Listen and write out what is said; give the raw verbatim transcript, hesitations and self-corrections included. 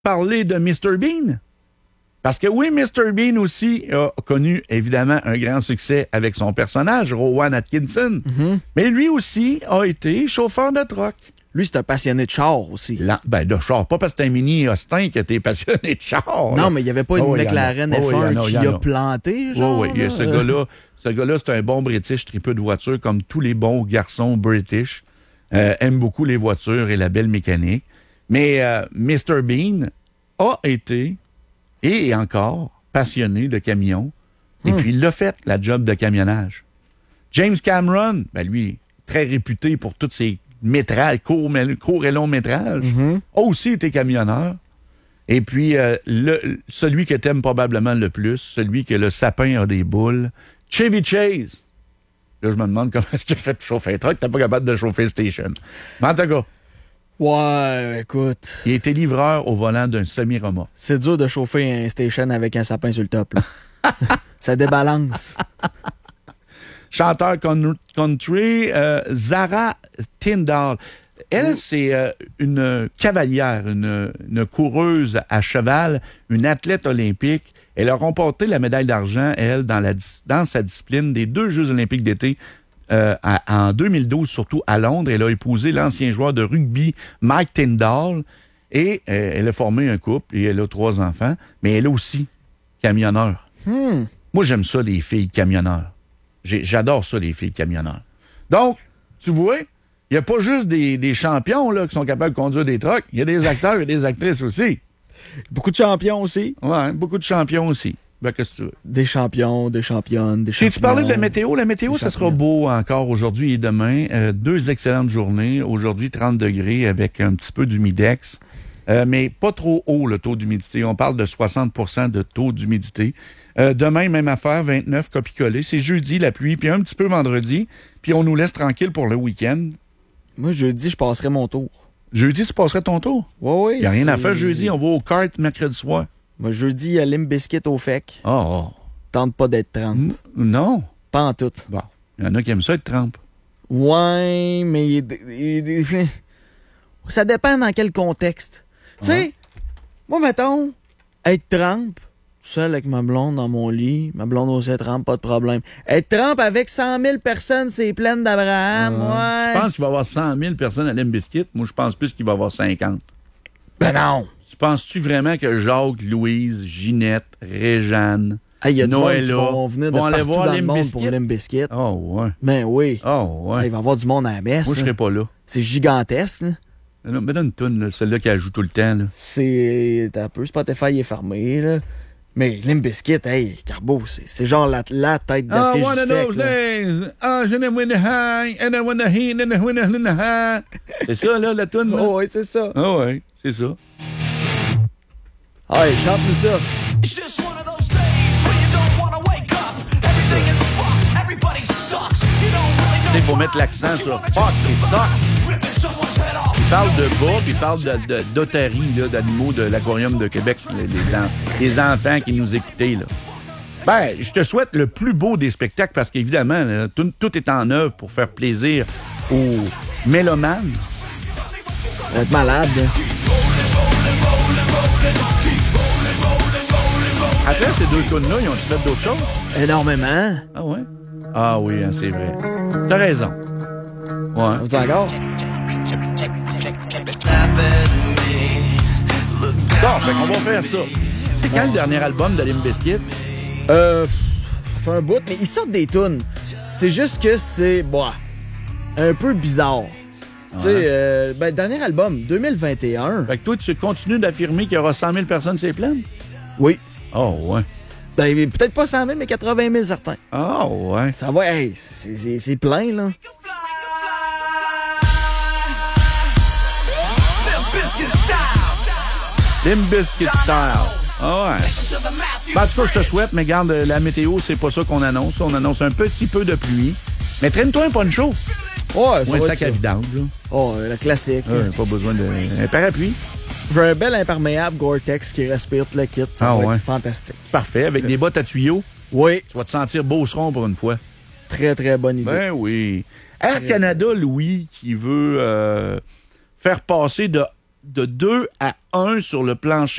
parler de mister Bean? Parce que oui, mister Bean aussi a connu évidemment un grand succès avec son personnage, Rowan Atkinson. Mm-hmm. Mais lui aussi a été chauffeur de truck. Lui, c'est un passionné de char aussi. Là, ben, de char. Pas parce que c'est un mini Austin que t'es passionné de char. Non, là. mais il n'y avait pas une oh, McLaren oh, F un a, qui a, a planté, genre? Oui, oui. Ce gars-là, ce gars-là, c'est un bon British tripeux de voitures, comme tous les bons garçons British. Euh, aime beaucoup les voitures et la belle mécanique. Mais euh, mister Bean a été, et encore, passionné de camions. Et hmm. puis, il l'a fait, la job de camionnage. James Cameron, ben lui, très réputé pour tous ses métrages, courts, courts et longs métrages, mm-hmm. a aussi été camionneur. Et puis, euh, le, celui que t'aimes probablement le plus, celui que le sapin a des boules, Chevy Chase. Là, je me demande comment est-ce qu'il a fait de chauffer un truck, t'es pas capable de chauffer station. Mais en tout cas. Ouais, écoute. Il était livreur au volant d'un semi-remorque. C'est dur de chauffer un station avec un sapin sur le top, là. Ça débalance. Chanteur country, euh, Zara Tindall. Elle, c'est euh, une cavalière, une, une coureuse à cheval, une athlète olympique. Elle a remporté la médaille d'argent, elle, dans, la, dans sa discipline des deux Jeux olympiques d'été euh, à, en deux mille douze, surtout à Londres. Elle a épousé l'ancien joueur de rugby Mike Tindall et euh, elle a formé un couple et elle a trois enfants. Mais elle est aussi camionneur. Hmm. Moi, j'aime ça, les filles camionneurs. J'ai, j'adore ça, les filles camionneurs. Donc, tu vois, il n'y a pas juste des, des champions là, qui sont capables de conduire des trucks. Il y a des acteurs et des actrices aussi. Beaucoup de champions aussi. Oui, beaucoup de champions aussi. Ben, qu'est-ce que tu veux? Des champions, des championnes, des champions. Tu parlais de la météo? La météo, ça sera beau encore aujourd'hui et demain. Euh, deux excellentes journées. Aujourd'hui, trente degrés avec un petit peu d'humidex. Euh, mais pas trop haut, le taux d'humidité. On parle de soixante pour cent de taux d'humidité. Euh, demain, même affaire, vingt-neuf copies-collées. C'est jeudi, la pluie, puis un petit peu vendredi. Puis on nous laisse tranquille pour le week-end. Moi, jeudi, je passerai mon tour. Jeudi, tu passerais ton tour? Oui, oui. Il n'y a rien à faire jeudi. On va au kart mercredi soir. Moi, jeudi, il y a Limp Bizkit au F E C. Oh, oh. Tente pas d'être trempe. M- non. Pas en tout. Bon. Il y en a qui aiment ça être trempe. Ouais, mais il, il, il, ça dépend dans quel contexte. Tu sais, ouais. Moi, mettons, être trempe, seul avec ma blonde dans mon lit, ma blonde aussi trempe, pas de problème. Être trempe avec cent mille personnes, c'est pleine d'Abraham, euh, ouais. Tu penses qu'il va y avoir cent mille personnes à Limp Bizkit? Moi, je pense plus qu'il va y avoir cinquante. Ben non! Tu penses-tu vraiment que Jacques, Louise, Ginette, Réjeanne, hey, y a Noëlla qui vont venir de vont aller partout voir dans le monde Bizkit? pour Limp Bizkit? Oh, ouais. Ben oui. Oh, ouais. Hey, il va y avoir du monde à la messe. Moi, je serais pas là. C'est gigantesque, là. Non, mais donne une toune, là, celle-là qui joue tout le temps. Là. C'est un peu Spotify est fermé, là. Mais Limp Bizkit, hey, Carbo, c'est, c'est genre la, la tête d'affiche oh, du F E C, days. Oh, je n'aime the high, and I wanna hear, and I wanna hear the high. C'est ça, là, la toune, là? Oh, oui, c'est ça. Oh, oui, c'est ça. Hey, chante-nous ça. Il faut mettre l'accent sur fuck les socks. Il parle de bas, puis il parle de, de, d'otaries, là, d'animaux de l'aquarium de Québec, les, les, en, les enfants qui nous écoutaient, là. Ben, je te souhaite le plus beau des spectacles parce qu'évidemment, là, tout, tout est en œuvre pour faire plaisir aux mélomanes. On va être malade. Après ces deux tunes-là, ils ont-tu fait d'autres choses? Énormément. Ah ouais? Ah oui, hein, c'est vrai. T'as raison. Ouais. On dit encore? Bon, fait qu'on va faire ça. C'est quand le dernier album de Limp Bizkit? Euh, ça fait un bout, mais ils sortent des tunes. C'est juste que c'est, bah, un peu bizarre. Ouais. Tu sais, euh, ben, dernier album, deux mille vingt et un. Fait que toi, tu continues d'affirmer qu'il y aura cent mille personnes sur les plaines? Oui. Oh, ouais. Ben, peut-être pas cent mille, mais quatre-vingt mille certains. Oh, ouais. Ça va, hey, c'est, c'est, c'est plein, là. Limp Bizkit style. Ah ouais. Ben, en tout cas, je te souhaite, mais garde, la météo, c'est pas ça qu'on annonce. On annonce un petit peu de pluie. Mais traîne-toi un poncho. Ouais, ça Ou un va sac à vidange, là. Oh, le classique. Ouais, pas besoin de... Un parapluie. J'ai un bel imperméable Gore-Tex qui respire tout le kit. Ça ah, va ouais. être fantastique. Parfait. Avec des bottes à tuyaux. Oui. Tu vas te sentir beauceron pour une fois. Très, très bonne idée. Ben oui. Air Canada, Louis, qui veut euh, faire passer de de deux à un sur le plancher